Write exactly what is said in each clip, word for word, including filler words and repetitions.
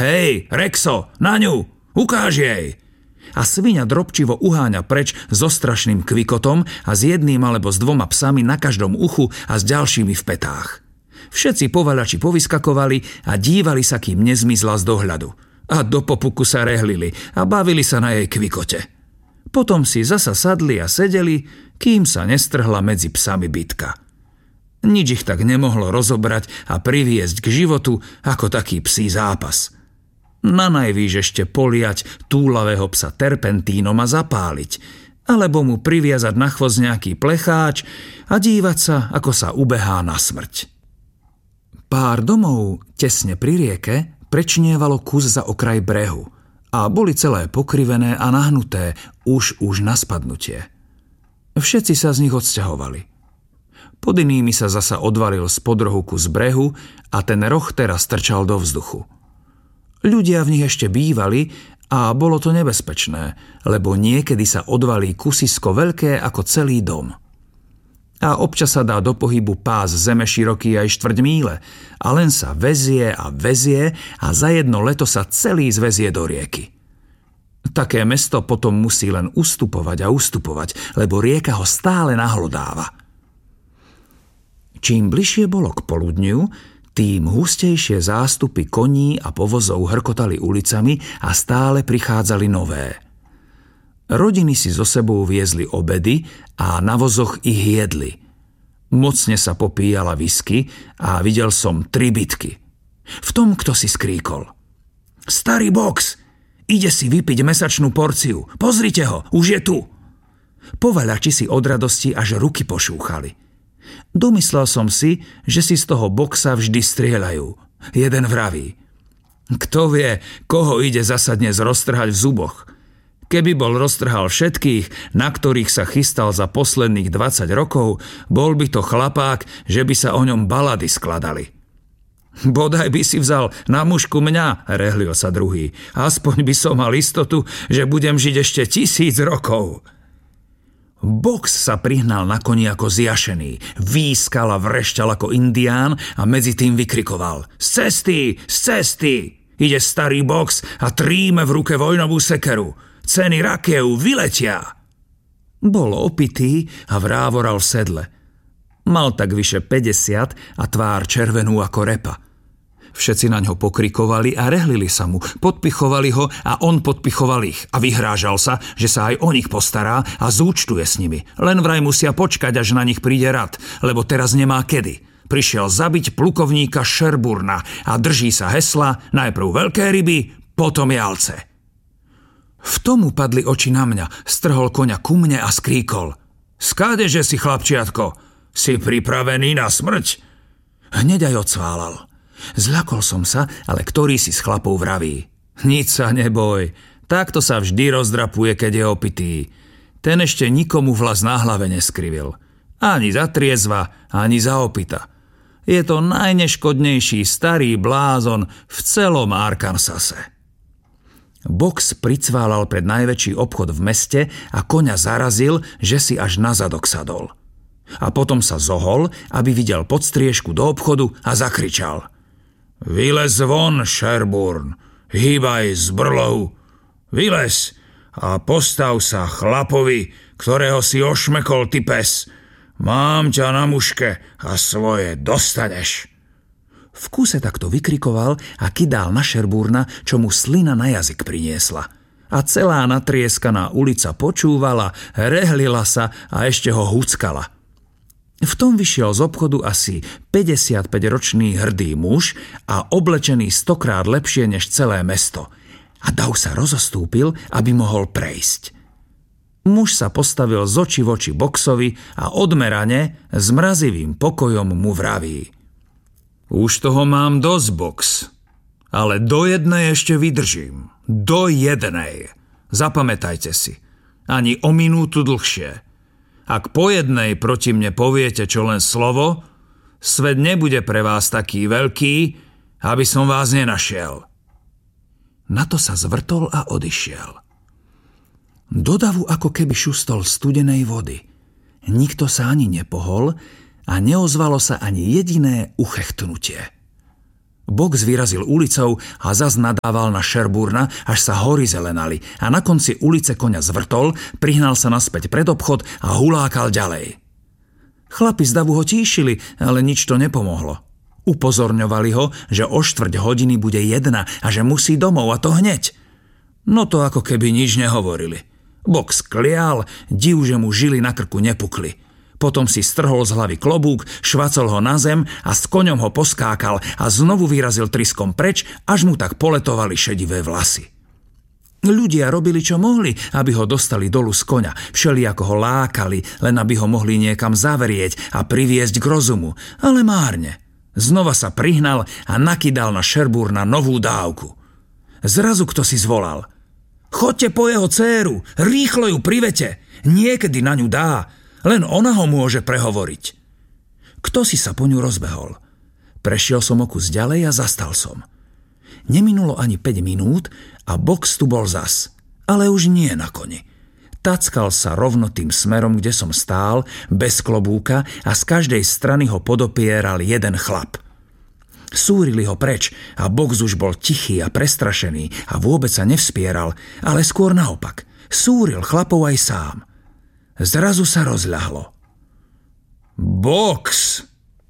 Hej, Rexo, na ňu, ukáž jej! A sviňa drobčivo uháňa preč so strašným kvikotom a s jedným alebo s dvoma psami na každom uchu a s ďalšími v petách. Všetci povaľači povyskakovali a dívali sa, kým nezmizla z dohľadu. A do popuku sa rehlili a bavili sa na jej kvikote. Potom si zasa sadli a sedeli, kým sa nestrhla medzi psami bitka. Nič ich tak nemohlo rozobrať a priviesť k životu ako taký psí zápas. Na najvýš ešte poliať túlavého psa terpentínom a zapáliť, alebo mu priviazať na chvost nejaký plecháč a dívať sa, ako sa ubehá na smrť. Pár domov tesne pri rieke prečnievalo kus za okraj brehu a boli celé pokrivené a nahnuté už už na spadnutie. Všetci sa z nich odsťahovali. Pod inými sa zasa odvalil z podrohu kus brehu a ten roh teraz trčal do vzduchu. Ľudia v nich ešte bývali a bolo to nebezpečné, lebo niekedy sa odvalí kusisko veľké ako celý dom. A občas sa dá do pohybu pás zeme široký aj štvrť míle a len sa vezie a vezie a za jedno leto sa celý zvezie do rieky. Také mesto potom musí len ustupovať a ustupovať, lebo rieka ho stále nahlodáva. Čím bližšie bolo k poludniu, tým hustejšie zástupy koní a povozov hrkotali ulicami a stále prichádzali nové. Rodiny si so sebou viezli obedy a na vozoch ich jedli. Mocne sa popíjala whisky a videl som tri bitky. V tom, kto si skríkol: Starý box! Ide si vypiť mesačnú porciu. Pozrite ho, už je tu! Povaľači si od radosti až ruky pošúchali. Domyslel som si, že si z toho boxa vždy strieľajú. Jeden vraví: Kto vie, koho ide zasa dnes roztrhať v zuboch? Keby bol roztrhal všetkých, na ktorých sa chystal za posledných dvadsať rokov, bol by to chlapák, že by sa o ňom balady skladali. Bodaj by si vzal na mužku mňa, rehlil sa druhý. Aspoň by som mal istotu, že budem žiť ešte tisíc rokov. Box sa prihnal na koni ako zjašený, výskal a vrešťal ako indián a medzi tým vykrikoval: Z cesty, z cesty! Ide starý box a tríme v ruke vojnovú sekeru. Ceny rakiev vyletia! Bol opitý a vrávoral v sedle. Mal tak vyše päťdesiat a tvár červenú ako repa. Všetci na ňo pokrikovali a rehlili sa mu, podpichovali ho a on podpichoval ich a vyhrážal sa, že sa aj o nich postará a zúčtuje s nimi. Len vraj musia počkať, až na nich príde rad, lebo teraz nemá kedy. Prišiel zabiť plukovníka Sherburna a drží sa hesla: najprv veľké ryby, potom jalce. V tomu padli oči na mňa, strhol koňa ku mne a skríkol: Skádeže si, chlapčiatko? Si pripravený na smrť? Hneď aj odsválal. Zľakol som sa, ale ktorý si z chlapov vraví: Nič sa neboj, takto sa vždy rozdrapuje, keď je opitý. Ten ešte nikomu vlas na hlave neskrivil. Ani za triezva, ani za opita. Je to najneškodnejší starý blázon v celom Arkansase. Box pricválal pred najväčší obchod v meste a koňa zarazil, že si až na zadok sadol. A potom sa zohol, aby videl podstriežku do obchodu a zakričal: Vylez von, Sherburn, hýbaj z brlohu. Vylez a postav sa chlapovi, ktorého si ošmekol, ty pes. Mám ťa na muške a svoje dostaneš. V kúse takto vykrikoval a kydal na Sherburna, čo mu slina na jazyk priniesla. A celá natrieskaná ulica počúvala, rehlila sa a ešte ho huckala. V tom vyšiel z obchodu asi päťdesiatpäťročný hrdý muž a oblečený stokrát lepšie než celé mesto. A dav sa rozostúpil, aby mohol prejsť. Muž sa postavil z očí v oči Boxovi a odmerane s mrazivým pokojom mu vraví: Už toho mám dosť, Box, ale do jednej ešte vydržím. Do jednej. Zapamätajte si. Ani o minútu dlhšie. Ak po jednej proti mne poviete čo len slovo, svet nebude pre vás taký veľký, aby som vás nenašiel. Na to sa zvrtol a odišiel. Do davu ako keby šustol studenej vody. Nikto sa ani nepohol a neozvalo sa ani jediné uchechtnutie. Box vyrazil ulicou a zas nadával na Sherburna, až sa hory zelenali a na konci ulice koňa zvrtol, prihnal sa naspäť pred obchod a hulákal ďalej. Chlapi z davu ho tíšili, ale nič to nepomohlo. Upozorňovali ho, že o štvrť hodiny bude jedna a že musí domov, a to hneď. No to ako keby nič nehovorili. Box klial, div, že mu žily na krku nepukli. Potom si strhol z hlavy klobúk, švacol ho na zem a s koňom ho poskákal a znovu vyrazil tryskom preč, až mu tak poletovali šedivé vlasy. Ľudia robili, čo mohli, aby ho dostali dolu z koňa. Všelijako ho lákali, len aby ho mohli niekam zavrieť a priviesť k rozumu. Ale márne. Znova sa prihnal a nakydal na Sherburna novú dávku. Zrazu kto si zvolal: Choďte po jeho dcéru, rýchlo ju privete, niekedy na ňu dá. Len ona ho môže prehovoriť. Kto si sa po ňu rozbehol? Prešiel som o kus ďalej a zastal som. Neminulo ani päť minút a Box tu bol zas, ale už nie na koni. Tackal sa rovno tým smerom, kde som stál, bez klobúka, a z každej strany ho podopieral jeden chlap. Súrili ho preč a Box už bol tichý a prestrašený a vôbec sa nevspieral, ale skôr naopak. Súril chlapov aj sám. Zrazu sa rozľahlo. Box!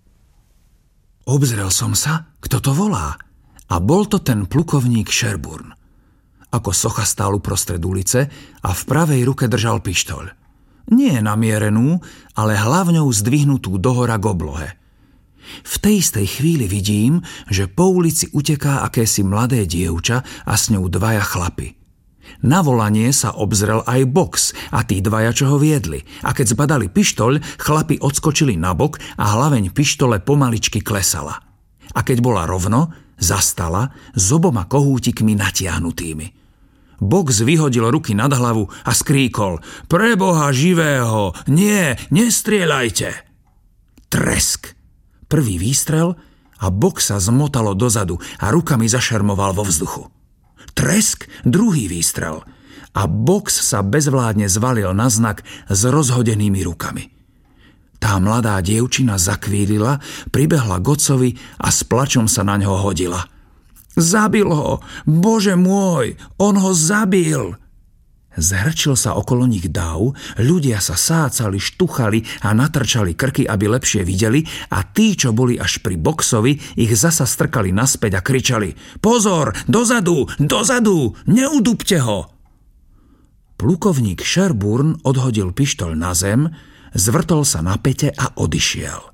Obzrel som sa, kto to volá, a bol to ten plukovník Sherburn. Ako socha stál uprostred ulice a v pravej ruke držal pištoľ. Nie namierenú, ale hlavňou zdvihnutú dohora k oblohe. V tej istej chvíli vidím, že po ulici uteká akési mladé dievča a s ňou dvaja chlapi. Na volanie sa obzrel aj Box a tí dvaja, čo ho viedli. A keď zbadali pištoľ, chlapi odskočili nabok a hlaveň pištole pomaličky klesala. A keď bola rovno, zastala s oboma kohútikmi natiahnutými. Box vyhodil ruky nad hlavu a skríkol: Pre Boha živého, nie, nestrieľajte! Tresk! Prvý výstrel a Box sa zmotalo dozadu a rukami zašermoval vo vzduchu. Tresk, druhý výstrel a Box sa bezvládne zvalil na znak s rozhodenými rukami. Tá mladá dievčina zakvílila, pribehla k otcovi a s plačom sa na ňo hodila. Zabil ho! Bože môj, on ho zabil! Zhrčil sa okolo nich dav, ľudia sa sácali, štuchali a natrčali krky, aby lepšie videli, a tí, čo boli až pri Boxovi, ich zasa strkali naspäť a kričali: Pozor, dozadu, dozadu, neudupte ho! Plukovník Sherburn odhodil pištoľ na zem, zvrtol sa na pete a odišiel.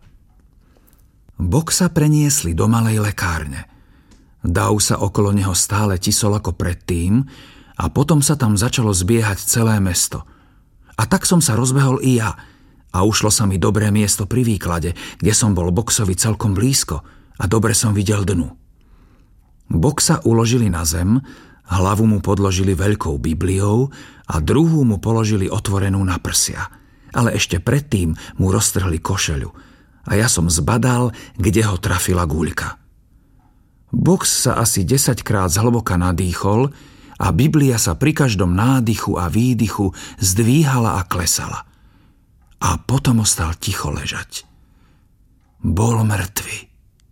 Boxa preniesli do malej lekárne. Dav sa okolo neho stále tisol ako predtým, a potom sa tam začalo zbiehať celé mesto. A tak som sa rozbehol i ja a ušlo sa mi dobré miesto pri výklade, kde som bol Boxovi celkom blízko a dobre som videl dnu. Boxa uložili na zem, hlavu mu podložili veľkou Bibliou a druhú mu položili otvorenú na prsia. Ale ešte predtým mu roztrhli košeľu a ja som zbadal, kde ho trafila guľka. Box sa asi desaťkrát zhlboka nadýchol a Biblia sa pri každom nádychu a výdychu zdvíhala a klesala. A potom ostal ticho ležať. Bol mŕtvy.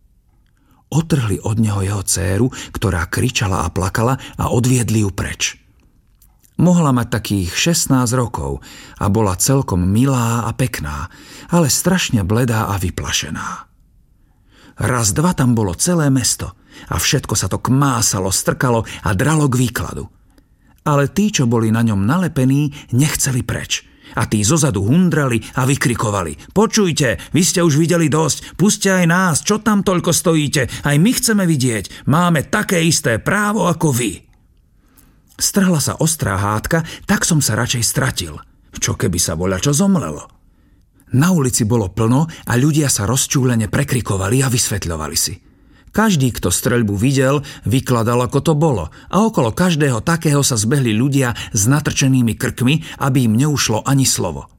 Otrhli od neho jeho dcéru, ktorá kričala a plakala, a odviedli ju preč. Mohla mať takých šestnásť rokov a bola celkom milá a pekná, ale strašne bledá a vyplašená. Raz dva tam bolo celé mesto a všetko sa to kmásalo, strkalo a dralo k výkladu. Ale tí, čo boli na ňom nalepení, nechceli preč. A tí zozadu hundrali a vykrikovali: Počujte, vy ste už videli dosť, puste aj nás, čo tam toľko stojíte, aj my chceme vidieť, máme také isté právo ako vy. Strhla sa ostrá hádka, tak som sa radšej stratil. Čo keby sa voľačo zomlelo? Na ulici bolo plno a ľudia sa rozčúlene prekrikovali a vysvetľovali si. Každý, kto streľbu videl, vykladal, ako to bolo, a okolo každého takého sa zbehli ľudia s natrčenými krkmi, aby im neušlo ani slovo.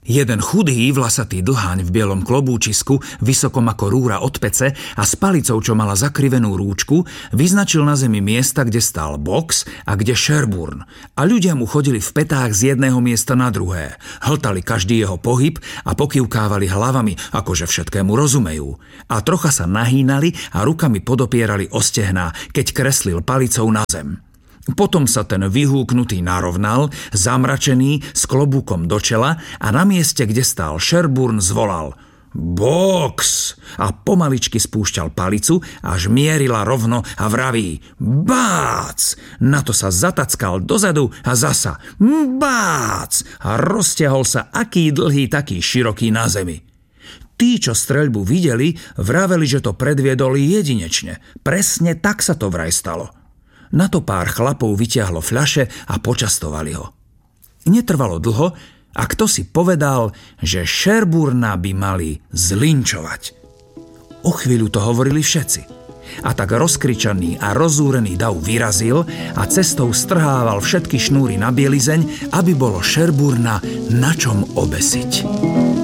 Jeden chudý, vlasatý dlháň v bielom klobúčisku, vysokom ako rúra od pece a s palicou, čo mala zakrivenú rúčku, vyznačil na zemi miesta, kde stál box a kde Sherburne. A ľudia mu chodili v petách z jedného miesta na druhé. Hltali každý jeho pohyb a pokývkávali hlavami, akože všetkému rozumejú. A trocha sa nahínali a rukami podopierali o stehná, keď kreslil palicou na zem. Potom sa ten vyhúknutý narovnal, zamračený, s klobúkom do čela a na mieste, kde stál Sherburne, zvolal Box! A pomaličky spúšťal palicu, až mierila rovno a vraví Bác! Na to sa zatackal dozadu a zasa Bác! A roztiahol sa aký dlhý, taký široký na zemi. Tí, čo streľbu videli, vraveli, že to predviedol jedinečne. Presne tak sa to vraj stalo. Na to pár chlapov vyťahlo fľaše a počastovali ho. Netrvalo dlho a kto si povedal, že Sherburna by mali zlinčovať. O chvíľu to hovorili všetci. A tak rozkričaný a rozúrený dav vyrazil a cestou strhával všetky šnúry na bielizeň, aby bolo Sherburna na čom obesiť.